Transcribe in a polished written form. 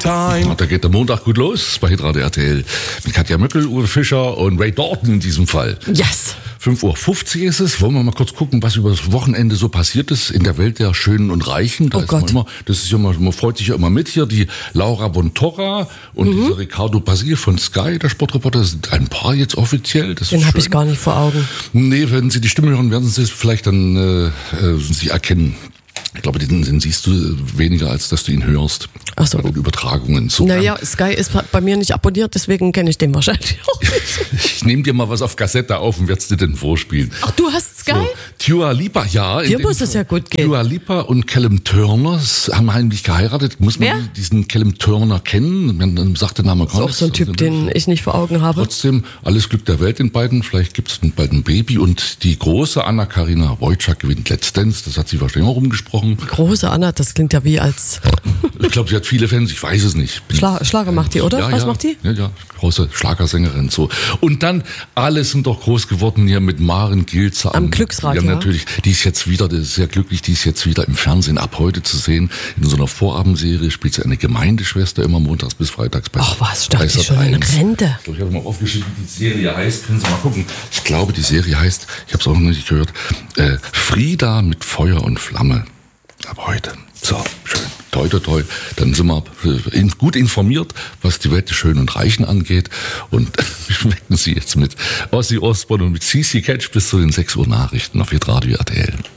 time. Da geht der Montag gut los bei Hitradio RTL. Mit Katja Möckel, Uwe Fischer und Ray Dalton in diesem Fall. Yes. 5.50 Uhr ist es. Wollen wir mal kurz gucken, was über das Wochenende so passiert ist in der Welt der Schönen und Reichen. Da das ist ja immer, man freut sich ja immer mit hier. Die Laura Bontorra und dieser Ricardo Basil von Sky, der Sportreporter, sind ein Paar jetzt offiziell. Den habe ich gar nicht vor Augen. Nee, wenn Sie die Stimme hören, werden Sie es vielleicht dann Sie erkennen. Ich glaube, den siehst du weniger, als dass du ihn hörst. Ach so. Bei den Übertragungen. So naja, Sky ist bei mir nicht abonniert, deswegen kenne ich den wahrscheinlich auch nicht. Ich nehme dir mal was auf Kassette auf und werde es dir denn vorspielen. Ach, du hast Sky? So, Dua Lipa, ja. Dir muss es ja gut gehen. Dua Lipa und Callum Turner haben heimlich geheiratet. Muss man diesen Callum Turner kennen? Man sagt der Name gar nicht. Das ist auch so ein Typ, den ich nicht vor Augen habe. Trotzdem, alles Glück der Welt den beiden. Vielleicht gibt es bald ein Baby. Und die große Anna-Karina Wojcik gewinnt Let's Dance. Das hat sie wahrscheinlich auch rumgesprochen. Die große Anna, das klingt ja wie als... Ich glaube, sie hat viele Fans, ich weiß es nicht. Schlager macht die, oder? Ja, was macht die? Ja, große Schlagersängerin. So. Und dann, alle sind doch groß geworden hier mit Maren Gilzer. Am Glücksrad, ja. Natürlich, die ist jetzt wieder, das ist sehr glücklich, die ist jetzt wieder im Fernsehen ab heute zu sehen. In so einer Vorabendserie spielt sie eine Gemeindeschwester immer montags bis freitags bei. Ach was, ich dachte schon in Rente. Ich habe mal aufgeschrieben, wie die Serie heißt. Können Sie mal gucken. Ich glaube, die Serie heißt, ich habe es auch noch nicht gehört, Frieda mit Feuer und Flamme. Ab heute. So, schön. Toi, toi, toi. Dann sind wir gut informiert, was die Welt der Schönen und Reichen angeht. Und schmecken Sie jetzt mit Ozzy Osbourne und mit CC Catch bis zu den 6 Uhr Nachrichten auf Hitradio RTL.